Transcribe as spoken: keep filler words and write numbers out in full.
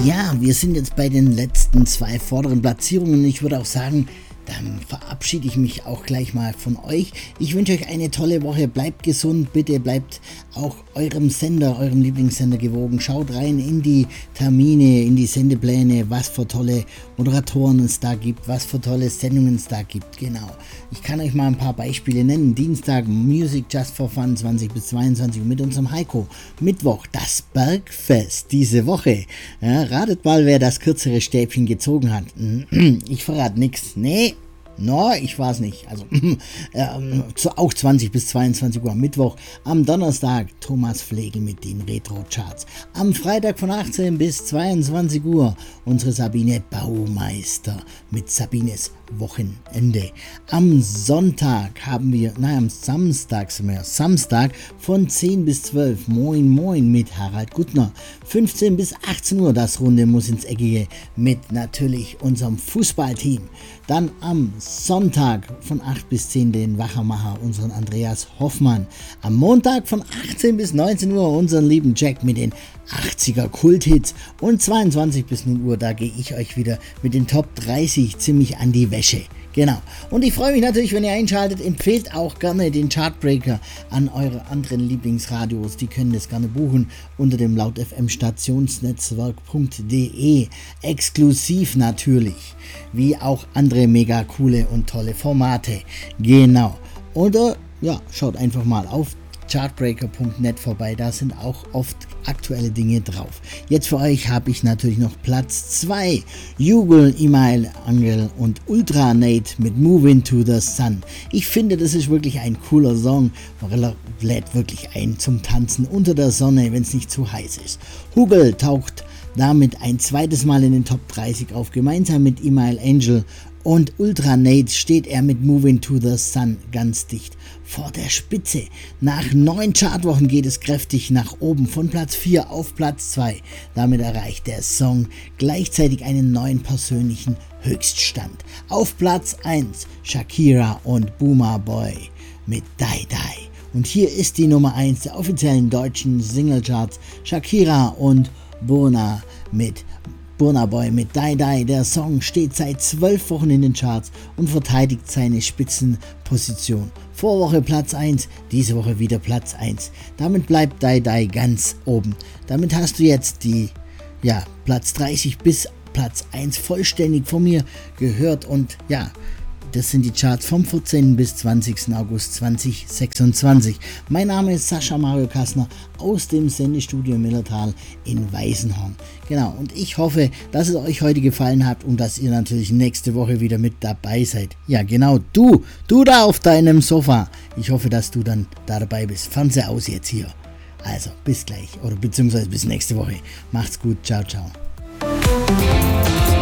Ja, wir sind jetzt bei den letzten zwei vorderen Platzierungen. Ich würde auch sagen, dann verabschiede ich mich auch gleich mal von euch. Ich wünsche euch eine tolle Woche. Bleibt gesund, bitte bleibt auch eurem Sender, eurem Lieblingssender gewogen. Schaut rein in die Termine, in die Sendepläne, was für tolle Moderatoren es da gibt, was für tolle Sendungen es da gibt. Genau. Ich kann euch mal ein paar Beispiele nennen. Dienstag Music Just for Fun, zwanzig bis zweiundzwanzig Uhr mit unserem Heiko. Mittwoch das Bergfest diese Woche. Ja, ratet mal, wer das kürzere Stäbchen gezogen hat. Ich verrate nichts. Nee. No, ich weiß nicht. Also ähm, zu, auch zwanzig bis zweiundzwanzig Uhr am Mittwoch. Am Donnerstag Thomas Flegel mit den Retro-Charts. Am Freitag von achtzehn bis zweiundzwanzig Uhr unsere Sabine Baumeister mit Sabines Wochenende. Am Sonntag haben wir, nein, am Samstag sind wir, Samstag von zehn bis zwölf Moin Moin mit Harald Guttner. fünfzehn bis achtzehn Uhr das Runde muss ins Eckige mit natürlich unserem Fußballteam. Dann am Sonntag von acht bis zehn den Wachermacher, unseren Andreas Hoffmann. Am Montag von achtzehn bis neunzehn Uhr unseren lieben Jack mit den achtziger Kulthits. Und zweiundzwanzig bis null Uhr, da gehe ich euch wieder mit den Top dreißig ziemlich an die Wäsche. Genau. Und ich freue mich natürlich, wenn ihr einschaltet. Empfehlt auch gerne den Chartbreaker an eure anderen Lieblingsradios. Die können das gerne buchen unter dem Laut F M Stationsnetzwerk punkt de. Exklusiv natürlich. Wie auch andere mega coole und tolle Formate. Genau. Oder ja, schaut einfach mal auf chartbreaker punkt net vorbei, da sind auch oft aktuelle Dinge drauf. Jetzt für euch habe ich natürlich noch Platz zwei. Jugel, Email, Angel und Ultra Nate mit Moving to the Sun. Ich finde, das ist wirklich ein cooler Song. Lädt wirklich ein zum Tanzen unter der Sonne, wenn es nicht zu heiß ist. Hugel taucht damit ein zweites Mal in den Top dreißig auf, gemeinsam mit Email Angel. Und Ultra Nate steht er mit Moving to the Sun ganz dicht vor der Spitze. Nach neun Chartwochen geht es kräftig nach oben, von Platz vier auf Platz zwei. Damit erreicht der Song gleichzeitig einen neuen persönlichen Höchststand. Auf Platz eins Shakira und Boomer Boy mit Die Die. Und hier ist die Nummer eins der offiziellen deutschen Singlecharts. Shakira und Burna mit Burna Boy mit Die Die. Der Song steht seit zwölf Wochen in den Charts und verteidigt seine Spitzenposition. Vorwoche Platz eins, diese Woche wieder Platz eins. Damit bleibt Die Die ganz oben. Damit hast du jetzt die ja, Platz dreißig bis Platz eins vollständig von mir gehört. Und ja, das sind die Charts vom vierzehnten bis zwanzigsten August zweitausendsechsundzwanzig. Mein Name ist Sascha Mario Kassner aus dem Sendestudio Millertal in Weißenhorn. Genau, und ich hoffe, dass es euch heute gefallen hat und dass ihr natürlich nächste Woche wieder mit dabei seid. Ja, genau, du, du da auf deinem Sofa. Ich hoffe, dass du dann da dabei bist. Fernseher aus jetzt hier. Also, bis gleich oder beziehungsweise bis nächste Woche. Macht's gut, ciao, ciao.